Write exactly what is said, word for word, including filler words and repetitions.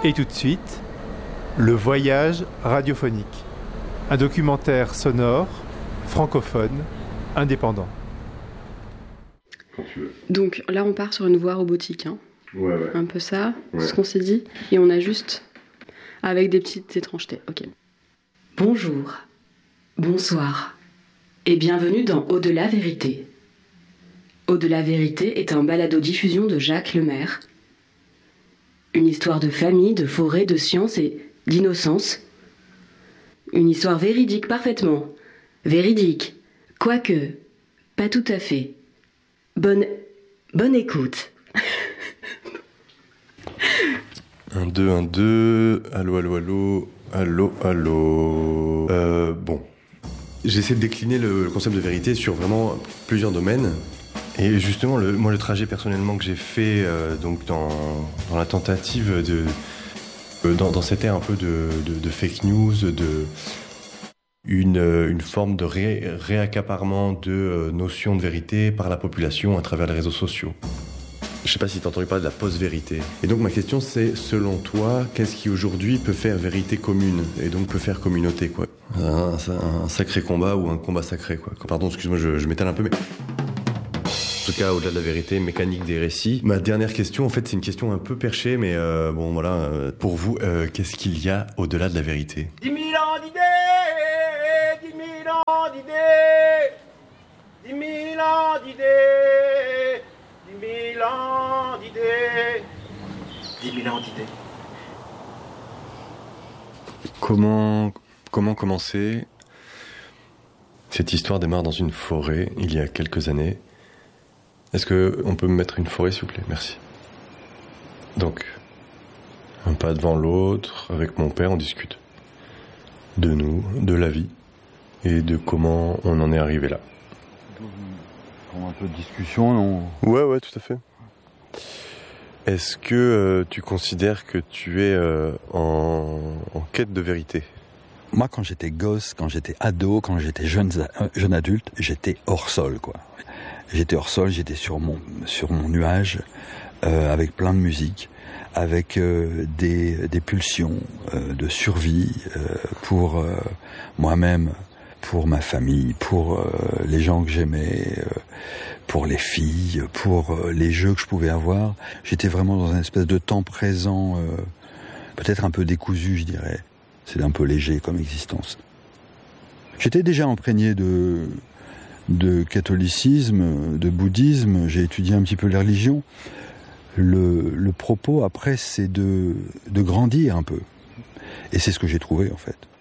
Et tout de suite, le voyage radiophonique. Un documentaire sonore, francophone, indépendant. Quand tu veux. Donc là, on part sur une voie robotique. Hein. Ouais, ouais. Un peu ça, Ouais. ce qu'on s'est dit. Et on a juste... avec des petites étrangetés. Ok. Bonjour, bonsoir, et bienvenue dans Au-delà Vérité. Au-delà Vérité est un balado-diffusion de Jacques Lemaire. Une histoire de famille, de forêt, de science et d'innocence. Une histoire véridique parfaitement. Véridique. Quoique, pas tout à fait. Bonne, bonne écoute. Un, deux, un, deux. Allô, allô, allô. Allô, allô. Euh, bon. J'essaie de décliner le concept de vérité sur vraiment plusieurs domaines. Et justement, le, moi, le trajet personnellement que j'ai fait euh, donc dans, dans la tentative de... Euh, dans, dans cette ère un peu de, de, de fake news, de... Une, une forme de ré, réaccaparement de euh, notions de vérité par la population à travers les réseaux sociaux. Je sais pas si tu as entendu parler de la post-vérité. Et donc ma question c'est, selon toi, qu'est-ce qui aujourd'hui peut faire vérité commune et donc peut faire communauté, quoi. Un, un sacré combat ou un combat sacré, quoi. Pardon, excuse-moi, je, je m'étale un peu, mais... En tout cas, au-delà de la vérité mécanique des récits. Ma dernière question, en fait, c'est une question un peu perchée, mais euh, bon, voilà. Euh, pour vous, euh, qu'est-ce qu'il y a au-delà de la vérité ? Dix mille ans d'idées, dix mille ans d'idées, dix mille ans d'idées, dix mille ans d'idées, dix mille ans d'idées. Comment, comment commencer ? Cette histoire démarre dans une forêt, il y a quelques années. Est-ce qu'on peut me mettre une forêt, s'il vous plaît ? Merci. Donc, un pas devant l'autre, avec mon père, on discute. De nous, de la vie, et de comment on en est arrivé là. Un peu de discussion, non ? Ouais, ouais, tout à fait. Est-ce que euh, tu considères que tu es euh, en, en quête de vérité ? Moi, quand j'étais gosse, quand j'étais ado, quand j'étais jeune, jeune adulte, j'étais hors sol, quoi. J'étais hors sol, j'étais sur mon, sur mon nuage, euh, avec plein de musique, avec euh, des, des pulsions euh, de survie euh, pour euh, moi-même, pour ma famille, pour euh, les gens que j'aimais, euh, pour les filles, pour euh, les jeux que je pouvais avoir. J'étais vraiment dans une espèce de temps présent, euh, peut-être un peu décousu, je dirais. C'est un peu léger comme existence. J'étais déjà imprégné de... de catholicisme, de bouddhisme, j'ai étudié un petit peu les religions. Le, le propos, après, c'est de, de grandir un peu. Et c'est ce que j'ai trouvé, en fait.